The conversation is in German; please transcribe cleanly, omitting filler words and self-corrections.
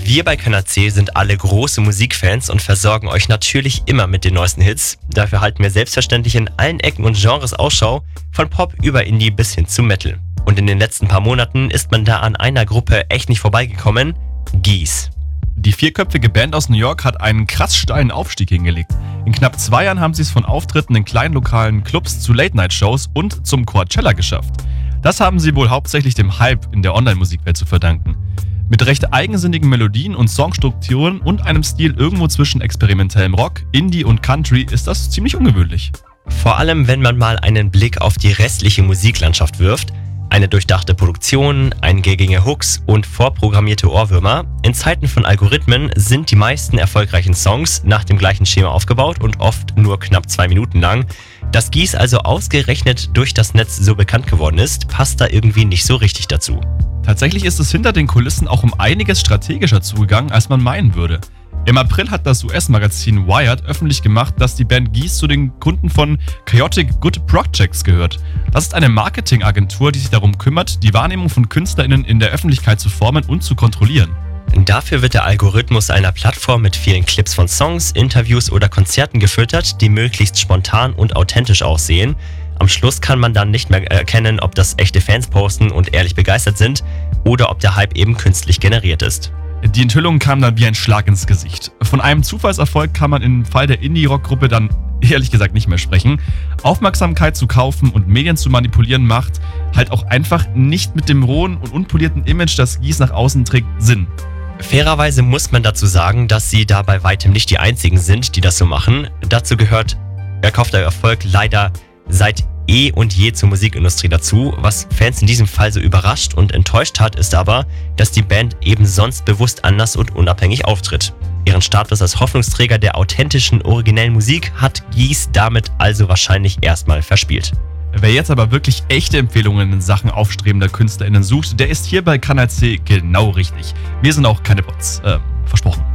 Wir bei Kanal C sind alle große Musikfans und versorgen euch natürlich immer mit den neuesten Hits. Dafür halten wir selbstverständlich in allen Ecken und Genres Ausschau, von Pop über Indie bis hin zu Metal. Und in den letzten paar Monaten ist man da an einer Gruppe echt nicht vorbeigekommen: Gees. Die vierköpfige Band aus New York hat einen krass steilen Aufstieg hingelegt. In knapp 2 Jahren haben sie es von Auftritten in kleinen lokalen Clubs zu Late-Night-Shows und zum Coachella geschafft. Das haben sie wohl hauptsächlich dem Hype in der Online-Musikwelt zu verdanken. Mit recht eigensinnigen Melodien und Songstrukturen und einem Stil irgendwo zwischen experimentellem Rock, Indie und Country ist das ziemlich ungewöhnlich. Vor allem, wenn man mal einen Blick auf die restliche Musiklandschaft wirft. Eine durchdachte Produktion, eingängige Hooks und vorprogrammierte Ohrwürmer. In Zeiten von Algorithmen sind die meisten erfolgreichen Songs nach dem gleichen Schema aufgebaut und oft nur knapp 2 Minuten lang. Dass Gees also ausgerechnet durch das Netz so bekannt geworden ist, passt da irgendwie nicht so richtig dazu. Tatsächlich ist es hinter den Kulissen auch um einiges strategischer zugegangen, als man meinen würde. Im April hat das US-Magazin Wired öffentlich gemacht, dass die Band Gees zu den Kunden von Chaotic Good Projects gehört. Das ist eine Marketingagentur, die sich darum kümmert, die Wahrnehmung von KünstlerInnen in der Öffentlichkeit zu formen und zu kontrollieren. Dafür wird der Algorithmus einer Plattform mit vielen Clips von Songs, Interviews oder Konzerten gefüttert, die möglichst spontan und authentisch aussehen. Am Schluss kann man dann nicht mehr erkennen, ob das echte Fans posten und ehrlich begeistert sind oder ob der Hype eben künstlich generiert ist. Die Enthüllung kam dann wie ein Schlag ins Gesicht. Von einem Zufallserfolg kann man im Fall der Indie-Rock-Gruppe dann ehrlich gesagt nicht mehr sprechen. Aufmerksamkeit zu kaufen und Medien zu manipulieren macht halt auch einfach nicht mit dem rohen und unpolierten Image, das Gees nach außen trägt, Sinn. Fairerweise muss man dazu sagen, dass sie da bei weitem nicht die einzigen sind, die das so machen. Dazu gehört erkaufter Erfolg leider seit eh und je zur Musikindustrie dazu. Was Fans in diesem Fall so überrascht und enttäuscht hat, ist aber, dass die Band eben sonst bewusst anders und unabhängig auftritt. Ihren Status als Hoffnungsträger der authentischen, originellen Musik hat Gees damit also wahrscheinlich erstmal verspielt. Wer jetzt aber wirklich echte Empfehlungen in Sachen aufstrebender KünstlerInnen sucht, der ist hier bei Kanal C genau richtig. Wir sind auch keine Bots. Versprochen.